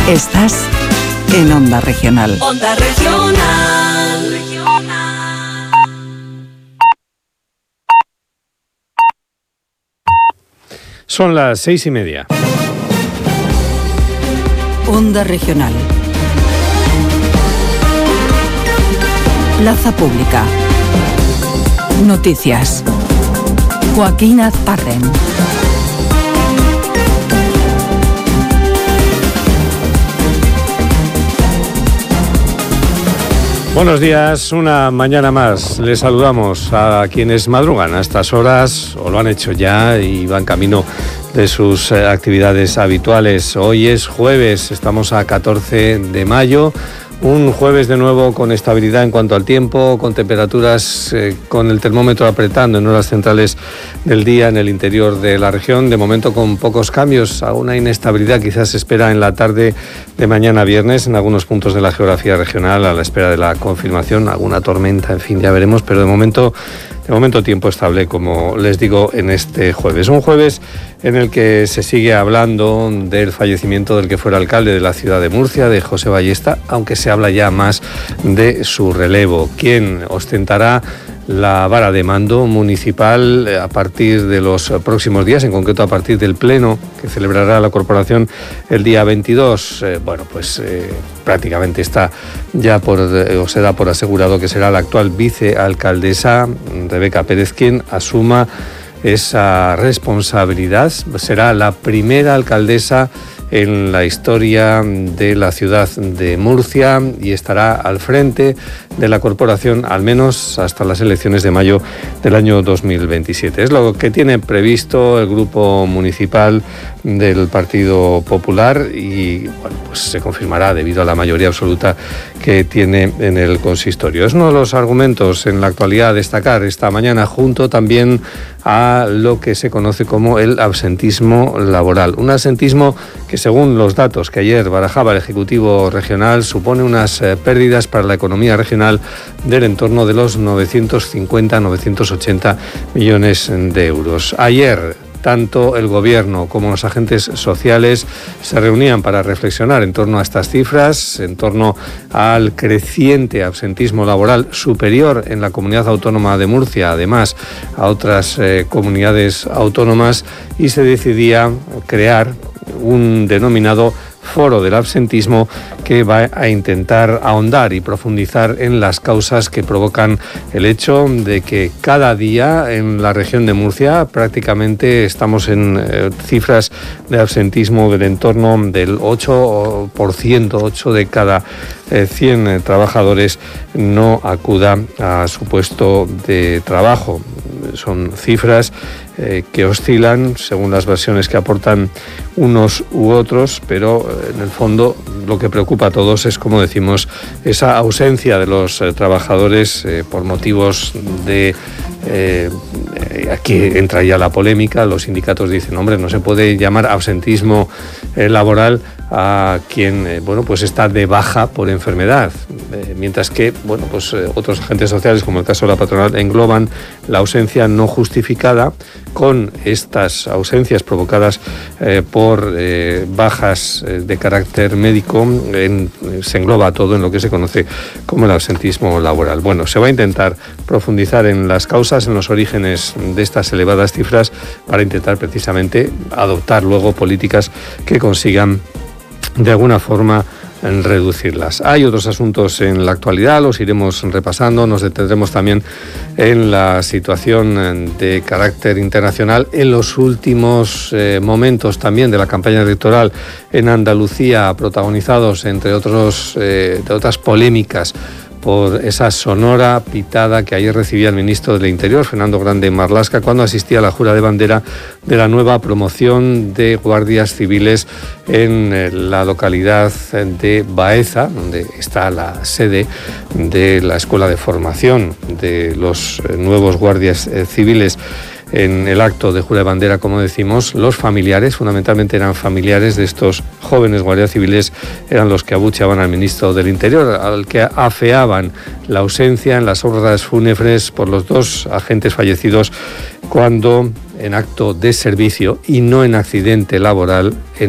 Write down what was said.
Estás en Onda Regional. Onda Regional. Son las 6:30. Onda Regional. Plaza Pública. Noticias. Joaquín Azparren. Buenos días, una mañana más. Les saludamos a quienes madrugan a estas horas, o lo han hecho ya y van camino de sus actividades habituales. Hoy es jueves, estamos a 14 de mayo. Un jueves de nuevo con estabilidad en cuanto al tiempo, con temperaturas con el termómetro apretando en horas centrales del día en el interior de la región. De momento con pocos cambios, alguna inestabilidad quizás se espera en la tarde de mañana viernes en algunos puntos de la geografía regional a la espera de la confirmación, alguna tormenta, en fin, ya veremos, pero de momento tiempo estable, como les digo, en este jueves. Un jueves en el que se sigue hablando del fallecimiento del que fuera alcalde de la ciudad de Murcia, de José Ballesta, aunque se habla ya más de su relevo. ¿Quién ostentará la vara de mando municipal a partir de los próximos días, en concreto a partir del pleno que celebrará la corporación el día 22? Prácticamente está ya se da por asegurado que será la actual vicealcaldesa Rebeca Pérez quien asuma esa responsabilidad. Será la primera alcaldesa en la historia de la ciudad de Murcia y estará al frente de la corporación al menos hasta las elecciones de mayo del año 2027. Es lo que tiene previsto el grupo municipal del Partido Popular y se confirmará debido a la mayoría absoluta que tiene en el consistorio. Es uno de los argumentos en la actualidad a destacar esta mañana, junto también a lo que se conoce como el absentismo laboral. Un absentismo que, según los datos que ayer barajaba el Ejecutivo Regional, supone unas pérdidas para la economía regional del entorno de los 950-980 millones de euros. Ayer, tanto el Gobierno como los agentes sociales se reunían para reflexionar en torno a estas cifras, en torno al creciente absentismo laboral superior en la comunidad autónoma de Murcia, además a otras comunidades autónomas, y se decidía crear un denominado Foro del Absentismo que va a intentar ahondar y profundizar en las causas que provocan el hecho de que cada día en la región de Murcia prácticamente estamos en cifras de absentismo del entorno del 8%, 8 de cada 100 trabajadores no acuda a su puesto de trabajo. Son cifras que oscilan según las versiones que aportan unos u otros, pero en el fondo lo que preocupa a todos es, como decimos, esa ausencia de los trabajadores por motivos de... aquí entra ya la polémica. Los sindicatos dicen, hombre, no se puede llamar absentismo laboral a quien está de baja por enfermedad, mientras que otros agentes sociales, como el caso de la patronal, engloban la ausencia no justificada con estas ausencias provocadas por bajas de carácter médico. Se engloba todo en lo que se conoce como el absentismo laboral. Bueno, se va a intentar profundizar en las causas, en los orígenes de estas elevadas cifras, para intentar precisamente adoptar luego políticas que consigan de alguna forma en reducirlas. Hay otros asuntos en la actualidad, los iremos repasando. Nos detendremos también en la situación de carácter internacional en los últimos momentos también de la campaña electoral en Andalucía, protagonizados entre otras polémicas por esa sonora pitada que ayer recibía el ministro del Interior, Fernando Grande Marlaska, cuando asistía a la jura de bandera de la nueva promoción de guardias civiles en la localidad de Baeza, donde está la sede de la Escuela de Formación de los nuevos guardias civiles. En el acto de jura de bandera, como decimos, los familiares, fundamentalmente eran familiares de estos jóvenes guardias civiles, eran los que abucheaban al ministro del Interior, al que afeaban la ausencia en las honras fúnebres por los dos agentes fallecidos cuando, en acto de servicio y no en accidente laboral,